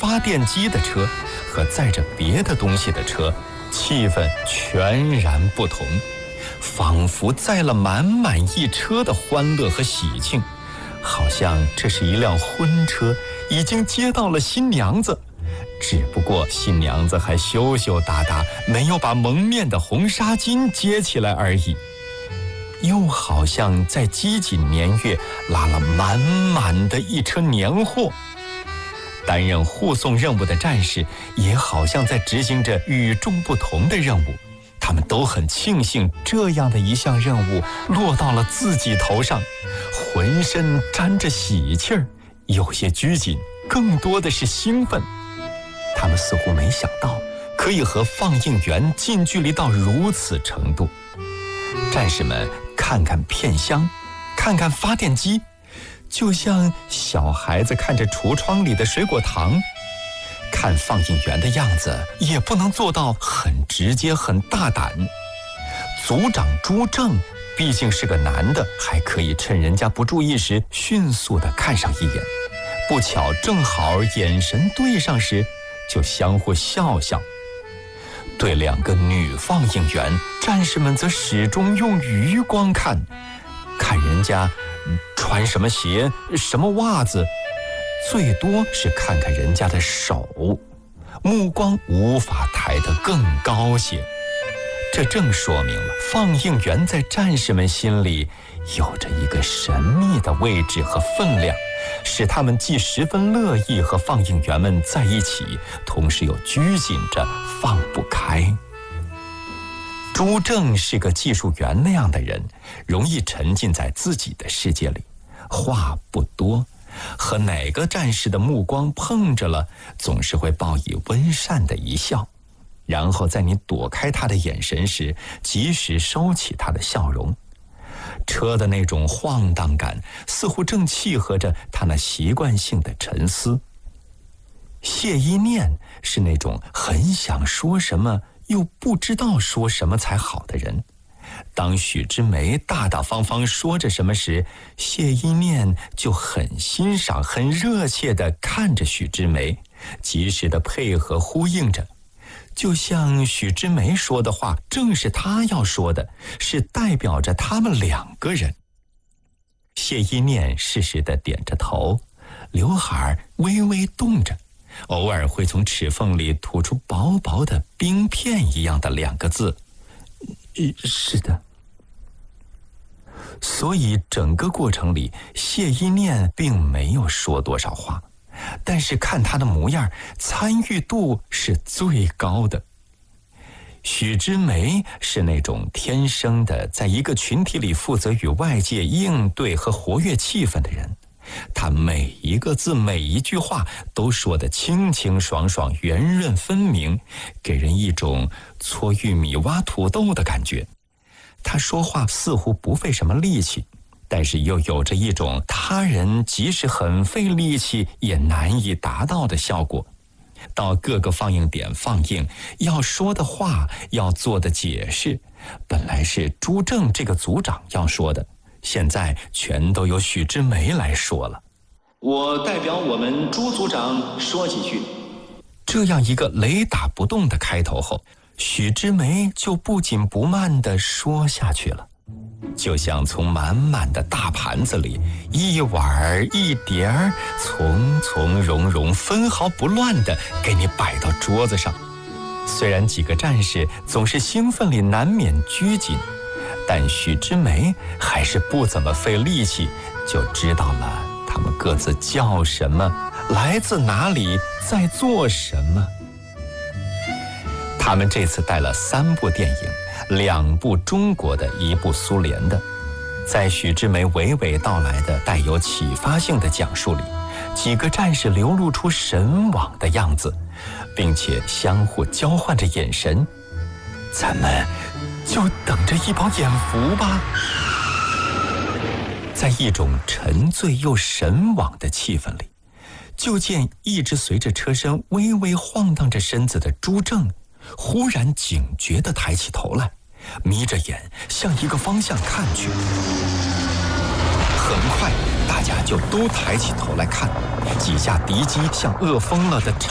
发电机的车和载着别的东西的车，气氛全然不同，仿佛载了满满一车的欢乐和喜庆，好像这是一辆婚车，已经接到了新娘子，只不过新娘子还羞羞答答，没有把蒙面的红纱巾接起来而已。又好像在积锦年月拉了满满的一车年货。担任护送任务的战士也好像在执行着与众不同的任务，他们都很庆幸这样的一项任务落到了自己头上，浑身沾着喜气儿，有些拘谨，更多的是兴奋。他们似乎没想到可以和放映员近距离到如此程度。战士们看看片箱，看看发电机，就像小孩子看着橱窗里的水果糖。看放映员的样子也不能做到很直接很大胆。组长朱正毕竟是个男的，还可以趁人家不注意时迅速地看上一眼，不巧正好眼神对上时就相互笑笑。对两个女放映员，战士们则始终用余光看人家穿什么鞋，什么袜子，最多是看看人家的手，目光无法抬得更高些。这正说明了放映员在战士们心里有着一个神秘的位置和分量，使他们既十分乐意和放映员们在一起，同时又拘谨着放不开。朱正是个技术员那样的人，容易沉浸在自己的世界里，话不多，和哪个战士的目光碰着了，总是会报以温善的一笑，然后在你躲开他的眼神时，及时收起他的笑容。车的那种晃荡感似乎正契合着他那习惯性的沉思。谢一念是那种很想说什么又不知道说什么才好的人。当许之梅大大方方说着什么时，谢一念就很欣赏很热切地看着许之梅，及时地配合呼应着，就像许之梅说的话正是他要说的，是代表着他们两个人。谢一念适时地点着头，刘海微微动着，偶尔会从齿缝里吐出薄薄的冰片一样的两个字，是的。所以整个过程里，谢一念并没有说多少话，但是看他的模样，参与度是最高的。许之梅是那种天生的在一个群体里负责与外界应对和活跃气氛的人，他每一个字每一句话都说得清清爽爽，圆润分明，给人一种搓玉米挖土豆的感觉。他说话似乎不费什么力气，但是又有着一种他人即使很费力气也难以达到的效果。到各个放映点放映，要说的话，要做的解释，本来是朱正这个组长要说的，现在全都由许之梅来说了。 我代表我们朱组长说几句。 这样一个雷打不动的开头后，许之梅就不紧不慢地说下去了，就像从满满的大盘子里一碗一碟儿从从容容分毫不乱地给你摆到桌子上。虽然几个战士总是兴奋里难免拘谨，但许之梅还是不怎么费力气就知道了他们各自叫什么，来自哪里，在做什么。他们这次带了3部电影，2部中国的，1部苏联的。在许之梅娓娓道来的带有启发性的讲述里，几个战士流露出神往的样子，并且相互交换着眼神。咱们就等着一饱眼福吧。在一种沉醉又神往的气氛里，就见一直随着车身微微晃荡着身子的朱正忽然警觉地抬起头来，眯着眼向一个方向看去。很快大家就都抬起头来看，几架敌机像饿疯了的